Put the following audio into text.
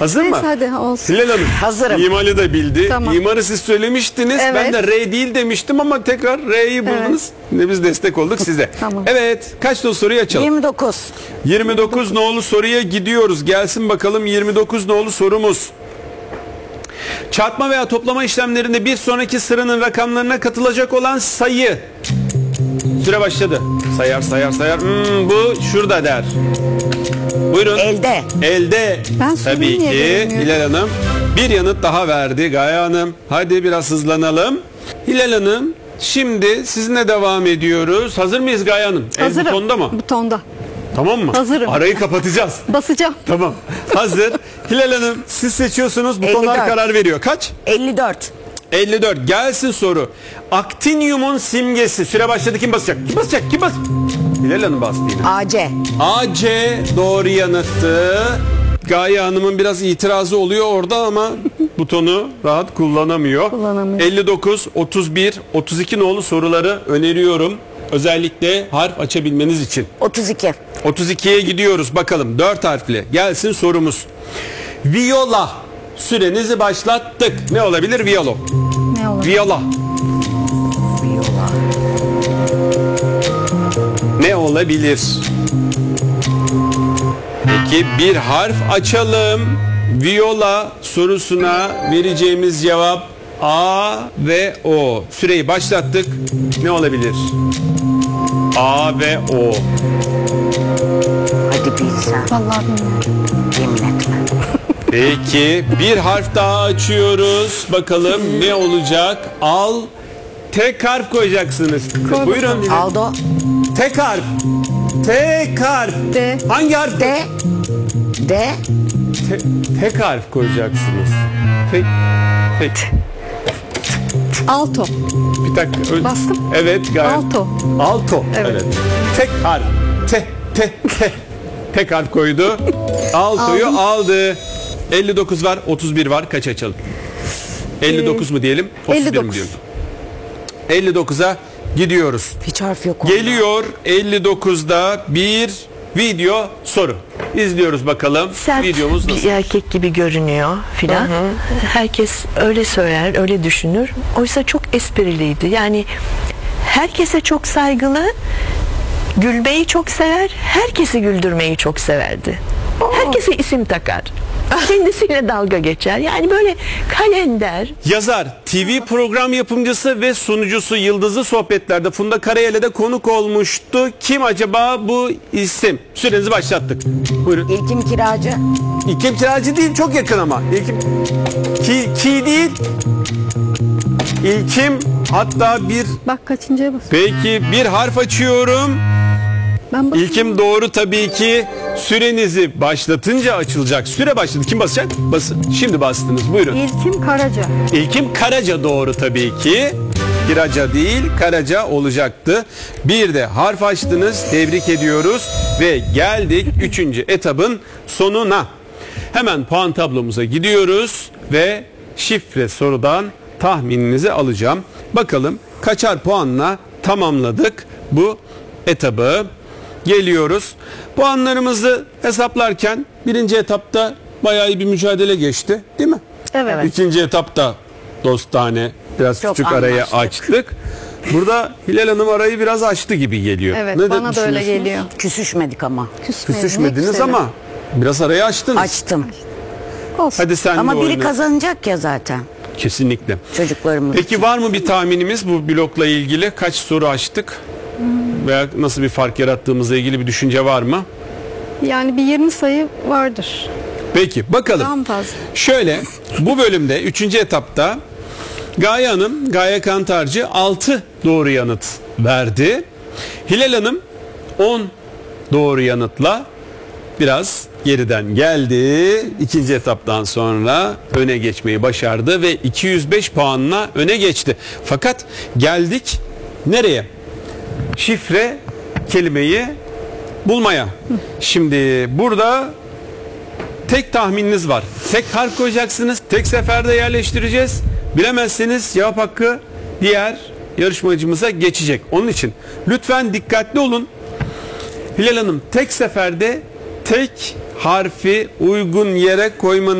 Hazır mı? Hadi olsun. Hilal Hanım. Hazırım. İmali de bildi. Tamam. İmarı siz söylemiştiniz. Evet. Ben de R değil demiştim ama tekrar R'yi buldunuz. Yine biz destek olduk size. Tamam. Evet. Kaç nolu soruyu açalım? 29. 29 nolu soruya gidiyoruz. Gelsin bakalım 29 nolu sorumuz. Çarpma veya toplama işlemlerinde bir sonraki sıranın rakamlarına katılacak olan sayı. Süre başladı. Sayar. Bu şurada der. Buyurun. Elde. Elde. Ben Tabii soruyu niye ki göremiyorum? Hilal Hanım. Bir yanıt daha verdi Gaye Hanım. Hadi biraz hızlanalım. Hilal Hanım, şimdi sizinle devam ediyoruz. Hazır mıyız Gaye Hanım? Hazırım. El butonda mı? Butonda. Tamam mı? Hazırım. Arayı kapatacağız. Basacağım. Tamam. Hazır. Hilal Hanım, siz seçiyorsunuz. Butonlar 54. karar veriyor. Kaç? 54. 54. Gelsin soru. Aktinyumun simgesi. Süre başladı. Kim basacak? Kim bas? Hilal Hanım bastı yine. AC. AC doğru yanıttı. Gaye Hanım'ın biraz itirazı oluyor orada ama butonu rahat kullanamıyor. 59, 31, 32 nolu soruları öneriyorum. Özellikle harf açabilmeniz için. 32. 32'ye gidiyoruz bakalım. 4 harfli. Gelsin sorumuz. Viola. Sürenizi başlattık. Ne olabilir? Viyolo. Ne olur? Viola. Ne olabilir? Peki bir harf açalım. Viola sorusuna vereceğimiz cevap A ve O. Süreyi başlattık. Ne olabilir? A ve O. Hadi bilsen. Vallahi bilmiyorum. Yemin etme. Peki bir harf daha açıyoruz. Bakalım ne olacak? Al. Tek harf koyacaksınız. Koy Buyurun. Aldo. Tek harf. Tek harf. D. Hangi harf? D. D. Tek harf koyacaksınız. Tek. Alto. Bir dakika. Bastım. Evet gayet. Alto. Alto. Evet. Tek harf. Te. Tek harf koydu. Alto'yu Aldım. aldı. 59 var, 31 var. Kaç açalım? 59 mu diyelim? 31 mi 59. diyelim? 59'a gidiyoruz. Hiç harf yok onda. Geliyor 59'da bir video soru. İzliyoruz bakalım. Sert Videomuz nasıl? bir erkek gibi görünüyor filan. Herkes öyle söyler, öyle düşünür. Oysa çok espriliydi. Yani herkese çok saygılı, gülmeyi çok sever, herkesi güldürmeyi çok severdi. Herkese isim takar. Kendisiyle dalga geçer. Yani böyle kalender. Yazar, TV program yapımcısı ve sunucusu Yıldızlı Sohbetler'de Funda Karayel'e de konuk olmuştu. Kim acaba bu isim? Sürenizi başlattık. Buyurun. İlkim Kiracı. İlkim Kiracı değil, çok yakın ama. İlkim ki değil. İlkim hatta bir. Bak kaçıncıya bas. Peki bir harf açıyorum. Ben basayım. İlkim doğru tabii ki. Sürenizi başlatınca açılacak. Süre başladı. Kim basacak? Basın. Şimdi bastınız. Buyurun. İlkim Karaca. İlkim Karaca doğru tabii ki. Kiraca değil, Karaca olacaktı. Bir de harf açtınız. Tebrik ediyoruz. Ve geldik 3. etabın sonuna. Hemen puan tablomuza gidiyoruz. Ve şifre sorudan tahmininizi alacağım. Bakalım kaçar puanla tamamladık bu etabı. Geliyoruz. Puanlarımızı hesaplarken 1. etapta bayağı iyi bir mücadele geçti. Değil mi? Evet. 2. etapta dostane biraz Çok küçük arayı anlaştık. açtık. Burada Hilal Hanım arayı biraz açtı gibi geliyor. Evet, Ne de bana da öyle düşünüyorsunuz? geliyor. Küsüşmedik ama. Küsüşmediniz Güzelim. ama biraz arayı açtınız. Açtım. Olsun. Hadi sen Ama de biri oyna. kazanacak ya zaten. Kesinlikle. Çocuklarımız. Peki var mı bir tahminimiz bu blokla ilgili? Kaç soru açtık? Veya nasıl bir fark yarattığımızla ilgili bir düşünce var mı? Yani bir 20 sayı vardır. Peki bakalım. Daha mı fazla? Şöyle bu bölümde 3. etapta Gaye Hanım, Gaye Kantarcı 6 doğru yanıt verdi. Hilal Hanım 10 doğru yanıtla biraz geriden geldi. 2. etaptan sonra öne geçmeyi başardı ve 205 puanla öne geçti. Fakat geldik nereye? Şifre kelimeyi bulmaya. Şimdi burada tek tahmininiz var. Tek harf koyacaksınız. Tek seferde yerleştireceğiz. Bilemezseniz cevap hakkı diğer yarışmacımıza geçecek. Onun için lütfen dikkatli olun. Hilal Hanım tek seferde tek harfi uygun yere koymanız